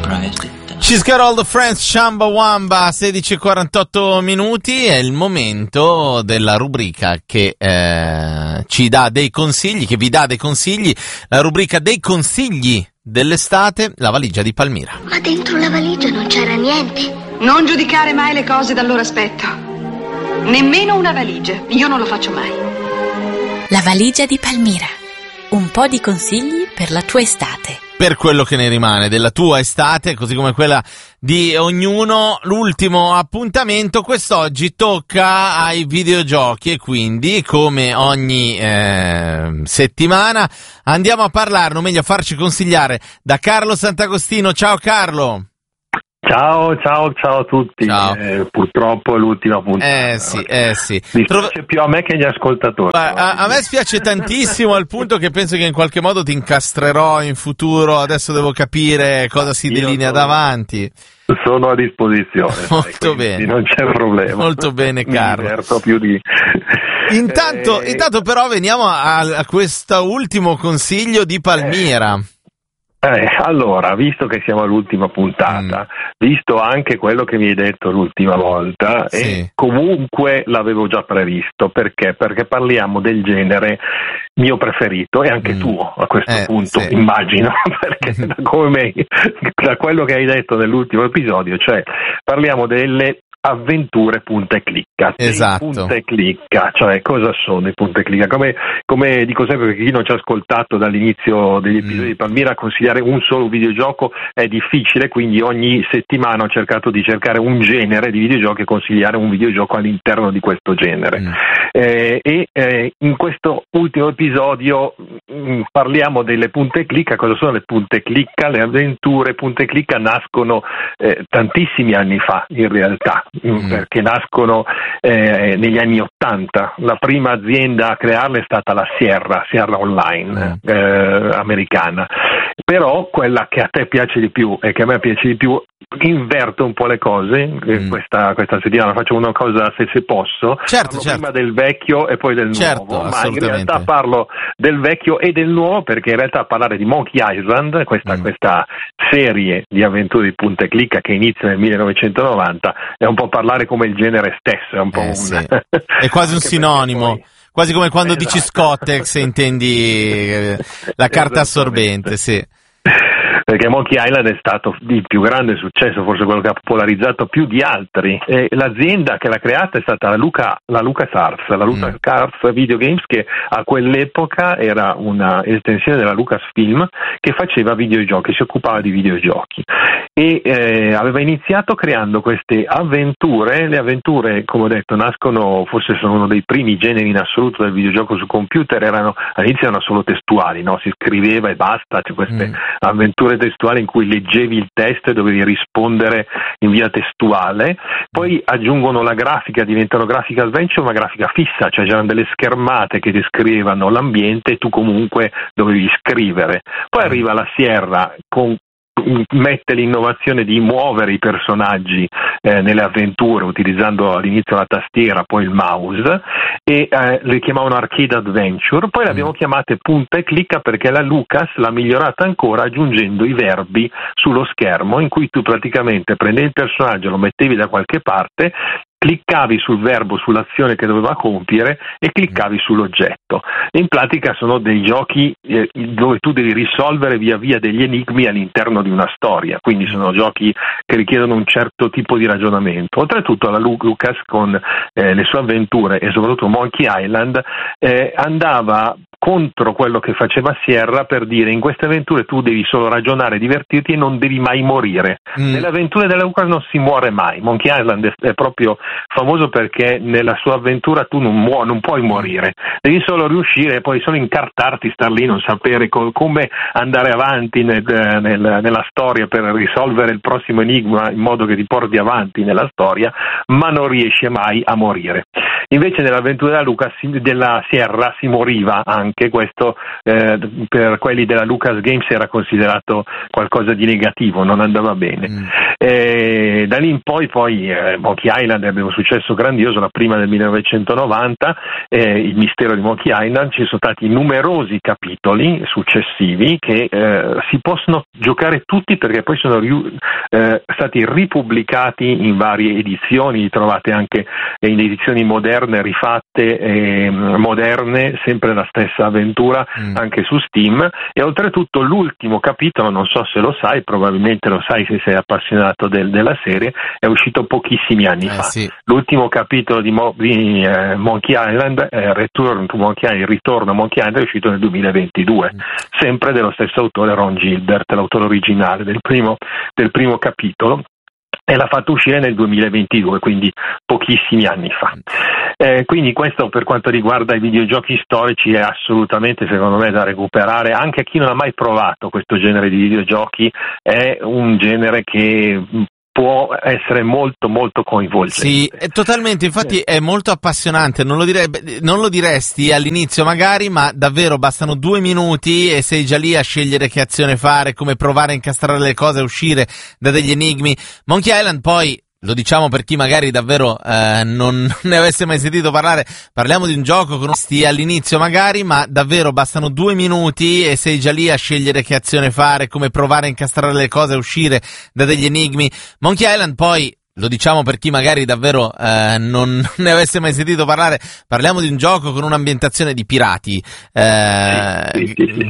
She's got all the friends, Chamba Wamba, 16:48 minuti, è il momento della rubrica che ci dà dei consigli, che vi dà dei consigli, la rubrica dei consigli dell'estate, la valigia di Palmira. Ma dentro la valigia non c'era niente. Non giudicare mai le cose dal loro aspetto. Nemmeno una valigia, io non lo faccio mai. La valigia di Palmira, un po' di consigli per la tua estate. Per quello che ne rimane della tua estate, così come quella di ognuno, l'ultimo appuntamento quest'oggi tocca ai videogiochi e quindi, come ogni settimana, andiamo a parlarne, o meglio a farci consigliare da Carlo Sant'Agostino. Ciao Carlo! Ciao a tutti. Ciao. Purtroppo è l'ultima puntata. Sì. Mi spiace più a me che agli ascoltatori. A me spiace tantissimo, al punto che penso che in qualche modo ti incastrerò in futuro. Adesso devo capire cosa si delinea davanti. Sono a disposizione. Molto bene. Non c'è problema. Molto bene, Carlo. Mi diverto più di... Intanto però veniamo a questo ultimo consiglio di Palmira. Allora, visto che siamo all'ultima puntata, visto anche quello che mi hai detto l'ultima volta, sì. E comunque l'avevo già previsto, perché parliamo del genere mio preferito e anche tuo a questo punto, sì. Immagino, perché da quello che hai detto nell'ultimo episodio, cioè parliamo delle avventure punta e clicca. Esatto. Punta e clicca, cioè cosa sono i punta e clicca? Come dico sempre, perché chi non ci ha ascoltato dall'inizio degli episodi di Palmira, consigliare un solo videogioco è difficile, quindi ogni settimana ho cercato di cercare un genere di videogiochi e consigliare un videogioco all'interno di questo genere. In questo ultimo episodio parliamo delle punta e clicca. Cosa sono le punta e clicca? Le avventure punta e clicca nascono tantissimi anni fa, in realtà, perché nascono negli anni '80. La prima azienda a crearle è stata la Sierra Online americana. Però quella che a te piace di più e che a me piace di più, inverto un po' le cose. Questa settimana faccio una cosa, se posso. Certo. Prima del vecchio e poi del nuovo, ma in realtà parlo del vecchio e del nuovo, perché in realtà parlare di Monkey Island, questa serie di avventure di punta e clicca che inizia nel 1990, è un po' parlare come il genere stesso, è un po' è quasi un sinonimo. Quasi come quando dici Scottex e intendi la carta assorbente, sì. Perché Monkey Island è stato il più grande successo, forse quello che ha popolarizzato più di altri. E l'azienda che l'ha creata è stata la LucasArts Video Games, che a quell'epoca era una estensione della Lucasfilm che faceva videogiochi, si occupava di videogiochi. E aveva iniziato creando queste avventure. Le avventure, come ho detto, nascono, forse sono uno dei primi generi in assoluto del videogioco su computer. All'inizio erano solo testuali, no? Si scriveva e basta, c'è queste avventure testuale in cui leggevi il testo e dovevi rispondere in via testuale. Poi aggiungono la grafica, diventano graphic adventure, ma grafica fissa, cioè c'erano delle schermate che descrivevano l'ambiente e tu comunque dovevi scrivere. Poi arriva la Sierra mette l'innovazione di muovere i personaggi nelle avventure utilizzando all'inizio la tastiera, poi il mouse, e le chiamavano arcade adventure. Poi le abbiamo chiamate punta e clicca perché la Lucas l'ha migliorata ancora aggiungendo i verbi sullo schermo, in cui tu praticamente prendevi il personaggio, lo mettevi da qualche parte, cliccavi sul verbo, sull'azione che doveva compiere e cliccavi sull'oggetto. In pratica sono dei giochi dove tu devi risolvere via via degli enigmi all'interno di una storia, quindi sono giochi che richiedono un certo tipo di ragionamento. Oltretutto la Lucas con le sue avventure e soprattutto Monkey Island andava contro quello che faceva Sierra, per dire: in queste avventure tu devi solo ragionare, divertirti e non devi mai morire. Nelle avventure della Lucas non si muore mai. Monkey Island è proprio famoso perché nella sua avventura tu non puoi morire, devi solo riuscire, puoi solo incartarti, star lì, non sapere come andare avanti nella storia per risolvere il prossimo enigma in modo che ti porti avanti nella storia, ma non riesci mai a morire. Invece nell'avventura della Sierra si moriva anche, questo per quelli della Lucas Games era considerato qualcosa di negativo, non andava bene. Da lì in poi Monkey Island ebbe un successo grandioso, la prima del 1990, il mistero di Monkey Island. Ci sono stati numerosi capitoli successivi che si possono giocare tutti, perché poi sono stati ripubblicati in varie edizioni, li trovate anche in edizioni moderne, rifatte, moderne, sempre la stessa avventura anche su Steam. E oltretutto l'ultimo capitolo, non so se lo sai, probabilmente lo sai se sei appassionato della serie, è uscito pochissimi anni fa. Sì. L'ultimo capitolo di Monkey Island, Return to Monkey Island, il ritorno a Monkey Island, è uscito nel 2022, sempre dello stesso autore, Ron Gilbert, l'autore originale del primo capitolo, e l'ha fatto uscire nel 2022, quindi pochissimi anni fa. Quindi questo, per quanto riguarda i videogiochi storici, è assolutamente, secondo me, da recuperare. Anche a chi non ha mai provato questo genere di videogiochi, è un genere che può essere molto molto coinvolgente. Sì, è totalmente, infatti è molto appassionante, non lo diresti all'inizio magari, ma davvero bastano 2 minuti e sei già lì a scegliere che azione fare, come provare a incastrare le cose, a uscire da degli enigmi. Monkey Island poi, lo diciamo per chi magari davvero non ne avesse mai sentito parlare, parliamo di un gioco con all'inizio magari, ma davvero bastano 2 minuti e sei già lì a scegliere che azione fare, come provare a incastrare le cose, a uscire da degli enigmi. Monkey Island poi, lo diciamo per chi magari davvero non ne avesse mai sentito parlare, parliamo di un gioco con un'ambientazione di pirati, sì.